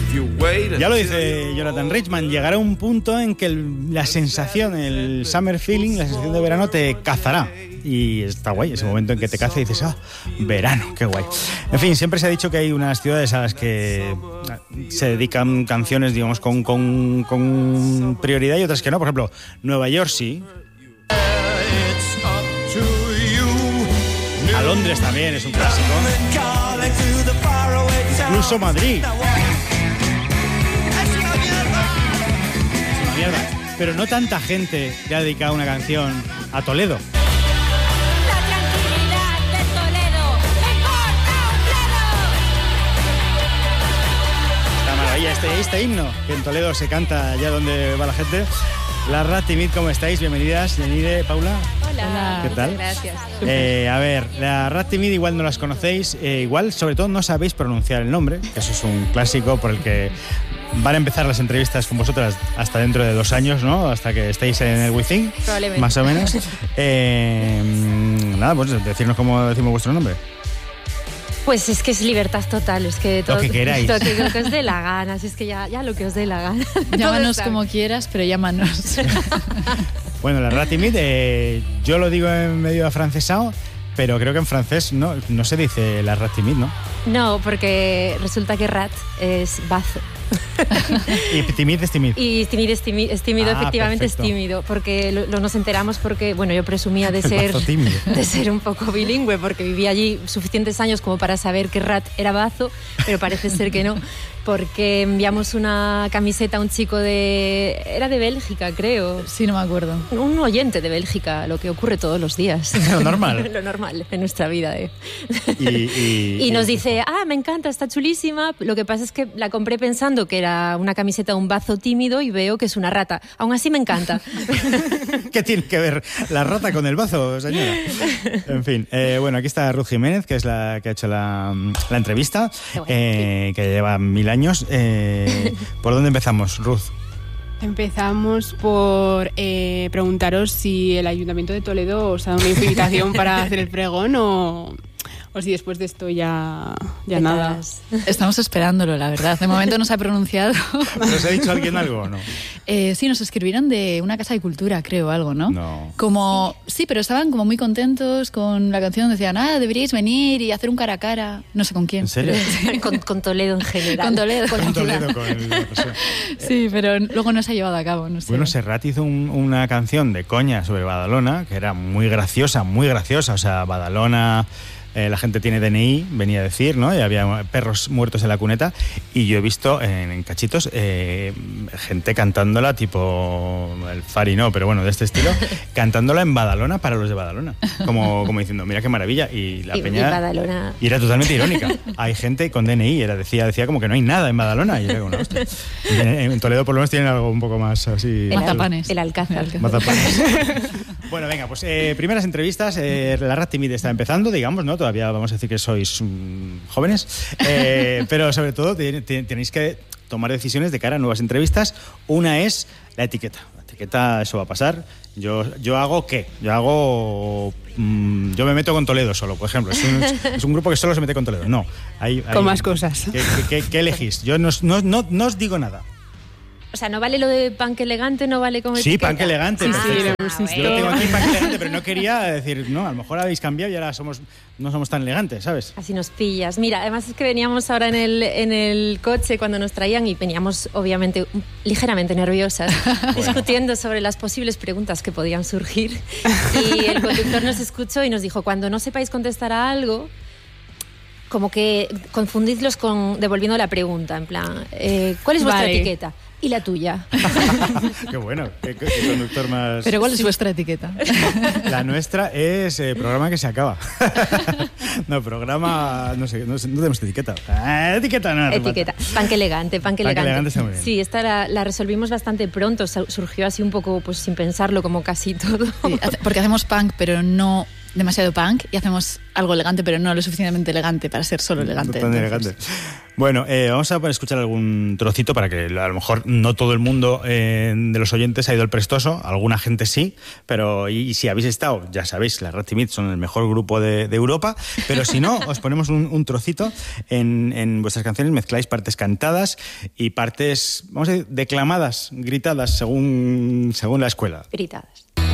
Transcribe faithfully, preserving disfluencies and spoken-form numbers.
Ya lo dice Jonathan Richman, llegará un punto en que el, la sensación, el summer feeling, la sensación de verano te cazará. Y está guay, ese momento en que te caza y dices, ah, verano, qué guay. En fin, siempre se ha dicho que hay unas ciudades a las que se dedican canciones, digamos, con, con, con prioridad y otras que no. Por ejemplo, Nueva York sí. A Londres también es un clásico. Incluso Madrid. Es una mierda. Pero no tanta gente le ha dedicado una canción a Toledo. La tranquilidad de Toledo me importa un bledo. La maravilla, este, este himno que en Toledo se canta allá donde va la gente. La Ratimid, ¿cómo estáis? Bienvenidas. Yanire, Paula. Hola. ¿Qué tal? Gracias. Eh, a ver, la Ratimid igual no las conocéis, eh, igual sobre todo no sabéis pronunciar el nombre, que eso es un clásico por el que van a empezar las entrevistas con vosotras hasta dentro de dos años, ¿no? Hasta que estéis en el Within, más o menos. Eh, nada, pues decirnos cómo decimos vuestro nombre. Pues es que es libertad total, es que todo lo que queráis. Lo que, lo que os dé la gana, si es que ya, ya lo que os dé la gana. Llámanos como quieras, pero llámanos. Bueno, la Ratimid, eh, yo lo digo en medio afrancesado, pero creo que en francés no, no se dice la Ratimid, ¿no? No, porque resulta que rat es bazo. Y timid es timid. Y timid es tímido, es tímido Ah, efectivamente perfecto. es tímido, porque lo, lo nos enteramos porque, bueno, yo presumía de ser, Bazo tímido. de ser un poco bilingüe, porque viví allí suficientes años como para saber que rat era bazo, pero parece ser que no, porque enviamos una camiseta a un chico de... era de Bélgica, creo. Sí, no me acuerdo. Un oyente de Bélgica, lo que ocurre todos los días. Lo normal. Lo normal en nuestra vida. ¿eh? Y, y, Y nos dice, ah, me encanta, está chulísima. Lo que pasa es que la compré pensando que era una camiseta de un bazo tímido y veo que es una rata. Aún así me encanta. ¿Qué tiene que ver la rata con el bazo, señora? En fin, eh, bueno, aquí está Ruth Jiménez, que es la que ha hecho la, la entrevista, eh, que lleva mil años. Eh, ¿Por dónde empezamos, Ruth? Empezamos por eh, preguntaros si el Ayuntamiento de Toledo os ha dado una invitación para hacer el pregón o, o si después de esto ya, ya nada. Estamos esperándolo, la verdad. De momento no se ha pronunciado. ¿Nos ha dicho alguien algo o no? Eh, sí, nos escribieron de una casa de cultura, creo, algo, ¿no? No. Como, sí, pero estaban como muy contentos con la canción. Decían, ah, deberíais venir y hacer un cara a cara. No sé con quién. ¿En serio? con, con Toledo en general. Con Toledo. Con Con la ciudad. Toledo, con el... o sea, Sí, pero luego no se ha llevado a cabo, no sé. Bueno, Serrat hizo un, una canción de coña sobre Badalona, que era muy graciosa, muy graciosa. O sea, Badalona... Eh, la gente tiene D N I, venía a decir, ¿no? Y había perros muertos en la cuneta. Y yo he visto en, en cachitos eh, gente cantándola, tipo el Fari, no, pero bueno, de este estilo, cantándola en Badalona para los de Badalona. Como, como diciendo, mira qué maravilla. Y la Y- peña. y Badalona. Y era totalmente irónica. Hay gente con D N I, era, decía, decía como que no hay nada en Badalona. Y era como, "No, hostia". En, en Toledo por lo menos tienen algo un poco más así. El, Mazapanes. el Alcázar. Mazapanes. Bueno, venga, pues eh, primeras entrevistas. Eh, la Ratimid está empezando, digamos, ¿no? Todavía vamos a decir que sois mm, jóvenes, eh, pero sobre todo te- te- tenéis que tomar decisiones de cara a nuevas entrevistas. Una es la etiqueta. La etiqueta, eso va a pasar. Yo, yo hago ¿qué? Yo hago... mm, yo me meto con Toledo solo, por ejemplo. Es un, es un grupo que solo se mete con Toledo. No. Hay, hay- Con más cosas. ¿Qué, qué- qué- qué elegís? Yo no, os- no, no, no os digo nada. O sea, no vale lo de punk elegante, no vale como Sí, etiqueta. punk elegante. Sí, perfecto. sí, lo hemos visto. Yo lo tengo aquí punk elegante, pero no quería decir, no, a lo mejor habéis cambiado y ahora somos, no somos tan elegantes, ¿sabes? Así nos pillas. Mira, además es que veníamos ahora en el, en el coche cuando nos traían y veníamos obviamente ligeramente nerviosas, discutiendo sobre las posibles preguntas que podían surgir. Y el conductor nos escuchó y nos dijo, cuando no sepáis contestar a algo, como que confundidlos con devolviendo la pregunta, en plan, eh, ¿cuál es vuestra Vale. etiqueta? ¿Y la tuya? Qué bueno, qué, qué conductor más... Pero ¿cuál es vuestra etiqueta? La nuestra es eh, programa que se acaba. No, programa, no sé, no, sé, no tenemos etiqueta. Ah, etiqueta no. hace Etiqueta. falta. Punk elegante, punk elegante. elegante está muy bien. Sí, esta la, la resolvimos bastante pronto, su- surgió así un poco pues sin pensarlo como casi todo. Sí, hace- porque hacemos punk, pero no demasiado punk y hacemos algo elegante, pero no lo suficientemente elegante para ser solo elegante. Tan elegante. Bueno, eh, vamos a escuchar algún trocito para que a lo mejor no todo el mundo eh, de los oyentes ha ido al Prestoso, alguna gente sí, pero y, y si habéis estado, ya sabéis, las Rattimid son el mejor grupo de, de Europa, pero si no, os ponemos un, un trocito en, en vuestras canciones, mezcláis partes cantadas y partes, vamos a decir, declamadas, gritadas, según, según la escuela. Gritadas.